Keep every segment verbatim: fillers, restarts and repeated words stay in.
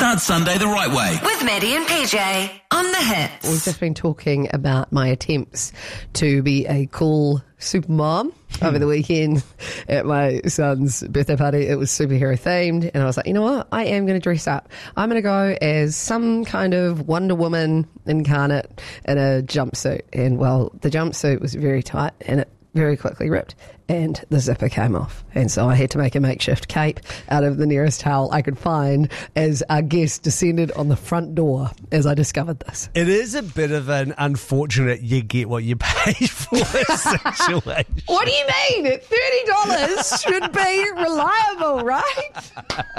Start Sunday the right way. With Maddie and P J on The Hits. We've just been talking about my attempts to be a cool super mom over the weekend at my son's birthday party. It was superhero themed, and I was like, you know what? I am going to dress up. I'm going to go as some kind of Wonder Woman incarnate in a jumpsuit. And well, the jumpsuit was very tight and it very quickly ripped, and the zipper came off, and so I had to make a makeshift cape out of the nearest towel I could find as our guest descended on the front door as I discovered this. It is a bit of an unfortunate you get what you pay for situation. What do you mean? thirty dollars should be reliable, right?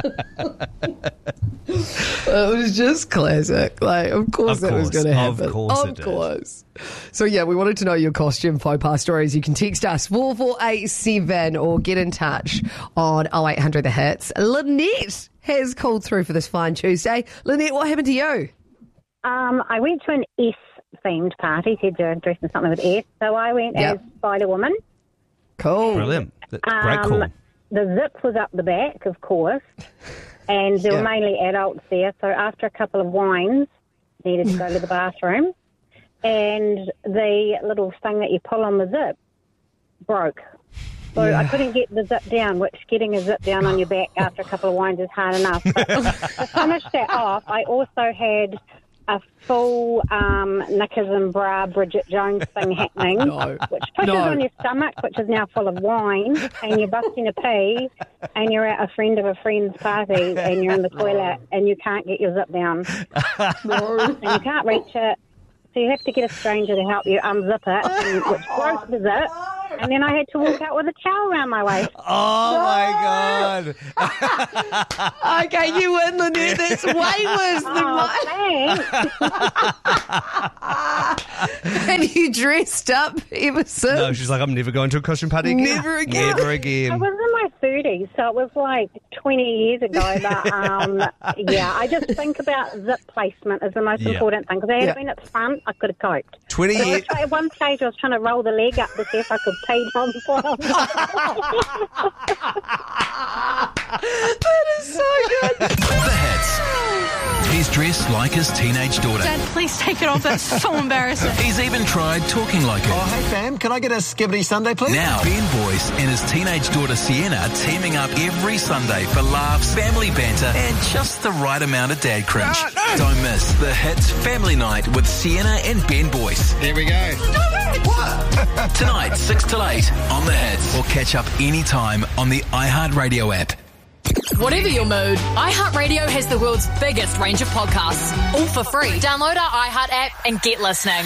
It was just classic. Like, of course, Of that was course, going to happen. of course Of it did. course. So, yeah, we wanted to know your costume faux pas stories. You can text us four four eight seven or get in touch on oh eight hundred the hits. Lynette has called through for this fine Tuesday. Lynette, what happened to you? Um, I went to an S-themed party. Said to dress in something with S. So I went Yep. as Spider-Woman. Cool. Brilliant. Great Um, call. The zip was up the back, of course, and there Yeah. were mainly adults there. So after a couple of wines, needed to go to the bathroom, and the little thing that you pull on the zip broke. So Yeah. I couldn't get the zip down, which getting a zip down on your back after a couple of wines is hard enough. But to finish that off, I also had a full um, knickers and bra Bridget Jones thing happening, No. which pushes No. on your stomach, which is now full of wine, and you're busting a pee, and you're at a friend of a friend's party, and you're in the toilet, and you can't get your zip down. And you can't reach it, so you have to get a stranger to help you unzip it, and, which broke the zip. And then I had to walk out with a towel around my waist. Oh, my God. Okay, you win, Lynette. That's way worse than Oh, mine. thanks. And you dressed up ever since? No, she's like, I'm never going to a costume party again. Never again. Never I again. was in my thirties, so it was like twenty years ago. But um, yeah, I just think about zip placement as the most Yeah. important thing. Because I had Yeah. been at the front, I could have coped. twenty But I was years. try- at one stage, I was trying to roll the leg up to see if I could pee down the bottom. That is so good. The Hits. He's dressed like his teenage daughter. Dad, please take it off. That's so embarrassing. He's even tried talking like her. Oh, hey, fam, can I get a skibbity Sunday, please? Now, Ben Boyce and his teenage daughter Sienna teaming up every Sunday for laughs, family banter, and just the right amount of dad cringe. Don't miss The Hits Family Night with Sienna and Ben Boyce. Here we go. Tonight, six till eight on The Hits. Or catch up anytime on the iHeartRadio app. Whatever your mood, iHeartRadio has the world's biggest range of podcasts, all for free. Download our iHeart app and get listening.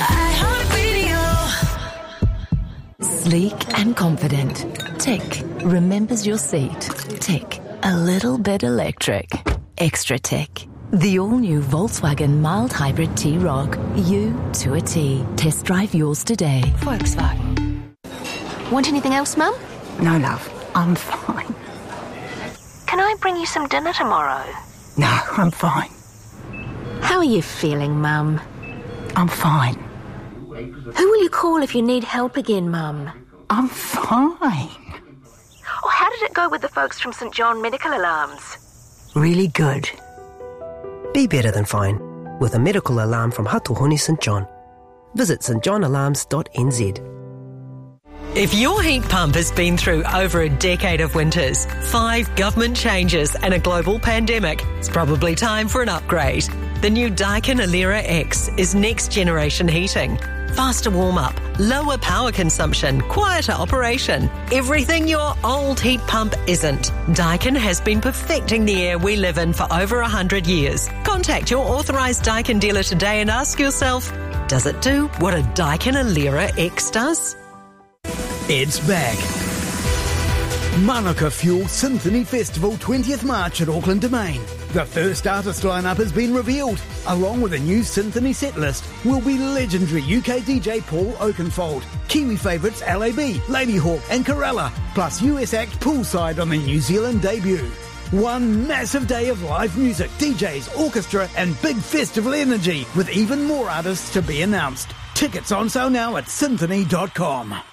Sleek and confident. Tick. Remembers your seat. Tick. A little bit electric. Extra tick. The all-new Volkswagen mild hybrid T-Roc. You to a T. Test drive yours today. Volkswagen. Want anything else, Mum? No, love. I'm fine. Can I bring you some dinner tomorrow? No, I'm fine. How are you feeling, Mum? I'm fine. Who will you call if you need help again, Mum? I'm fine. Or how did it go with the folks from St John Medical Alarms? Really good. Be better than fine with a medical alarm from Hatuhoni St John. Visit st john alarms dot n z. If your heat pump has been through over a decade of winters, five government changes and a global pandemic, it's probably time for an upgrade. The new Daikin Alera X is next generation heating. Faster warm-up, lower power consumption, quieter operation. Everything your old heat pump isn't. Daikin has been perfecting the air we live in for over one hundred years. Contact your authorised Daikin dealer today and ask yourself, does it do what a Daikin Alera X does? It's back. Manuka Fuel Symphony Festival twentieth March at Auckland Domain. The first artist lineup has been revealed. Along with a new symphony set list will be legendary U K D J Paul Oakenfold, Kiwi favourites L A B, Ladyhawke and Corella, plus U S act Poolside on the New Zealand debut. One massive day of live music, D Js, orchestra and big festival energy with even more artists to be announced. Tickets on sale now at symphony dot com.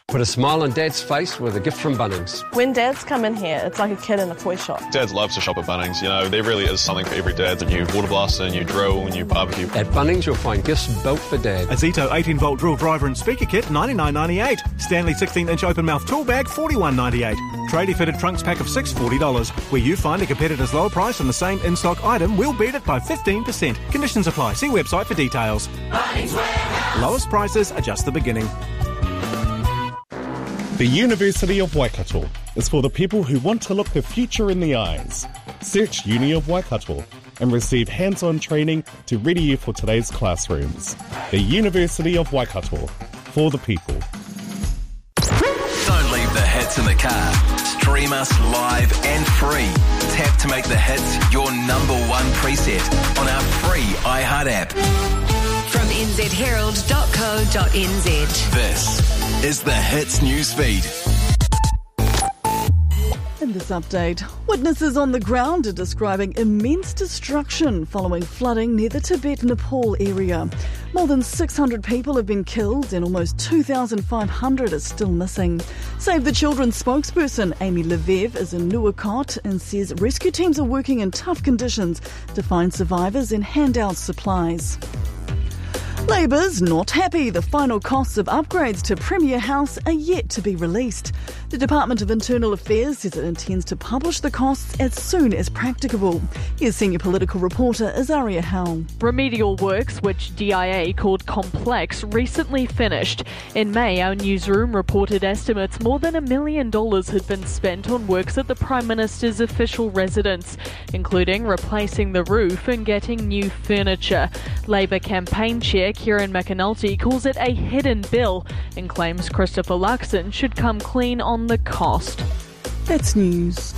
Put a smile on Dad's face with a gift from Bunnings. When dads come in here, it's like a kid in a toy shop. Dads love to shop at Bunnings. You know, there really is something for every dad. A new water blaster, a new drill, a new barbecue. At Bunnings, you'll find gifts built for Dad. A Zito eighteen volt drill driver and speaker kit, ninety-nine ninety-eight. Stanley sixteen inch open mouth tool bag, forty-one ninety-eight. Tradie fitted trunks pack of six, forty dollars. Where you find a competitor's lower price on the same in-stock item, we'll beat it by fifteen percent. Conditions apply. See website for details. Bunnings Warehouse. Lowest prices are just the beginning. The University of Waikato is for the people who want to look the future in the eyes. Search Uni of Waikato and receive hands-on training to ready you for today's classrooms. The University of Waikato, for the people. Don't leave the hits in the car. Stream us live and free. Tap to make the hits your number one preset on our free iHeart app. From n z herald dot co dot n z. This is the Hits newsfeed. In this update, witnesses on the ground are describing immense destruction following flooding near the Tibet-Nepal area. More than six hundred people have been killed and almost two thousand five hundred are still missing. Save the Children spokesperson Amy Levev is in Nuwakot and says rescue teams are working in tough conditions to find survivors and hand out supplies. Labour's not happy. The final costs of upgrades to Premier House are yet to be released. The Department of Internal Affairs says it intends to publish the costs as soon as practicable. Here's senior political reporter Azaria Howell. Remedial works, which D I A called complex, recently finished. In May, our newsroom reported estimates more than a million dollars had been spent on works at the Prime Minister's official residence, including replacing the roof and getting new furniture. Labour campaign chair Kieran McAnulty calls it a hidden bill and claims Christopher Luxon should come clean on the cost. That's news.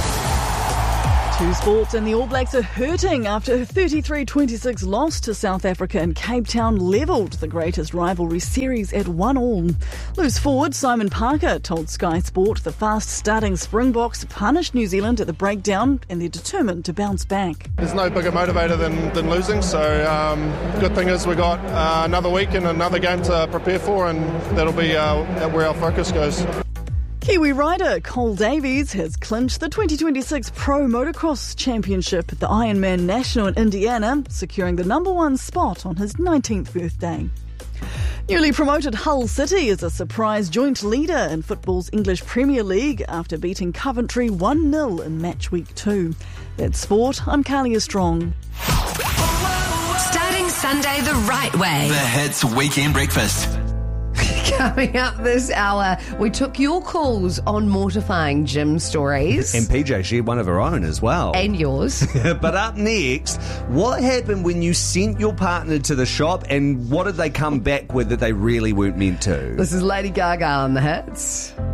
To sports, and the All Blacks are hurting after a thirty-three twenty-six loss to South Africa in Cape Town levelled the greatest rivalry series at one all. Loose forward Simon Parker told Sky Sport the fast-starting Springboks punished New Zealand at the breakdown and they're determined to bounce back. There's no bigger motivator than, than losing, so um, good thing is we got uh, another week and another game to prepare for, and that'll be uh, where our focus goes. Kiwi rider Cole Davies has clinched the twenty twenty-six Pro Motocross Championship at the Ironman National in Indiana, securing the number one spot on his nineteenth birthday. Newly promoted Hull City is a surprise joint leader in football's English Premier League after beating Coventry one nil in match week two. That's sport. I'm Carlia Strong. Starting Sunday the right way. The Hits Weekend Breakfast. Coming up this hour, we took your calls on mortifying gym stories. And P J shared one of her own as well. And yours. But up next, what happened when you sent your partner to the shop and what did they come back with that they really weren't meant to? This is Lady Gaga on the Hits.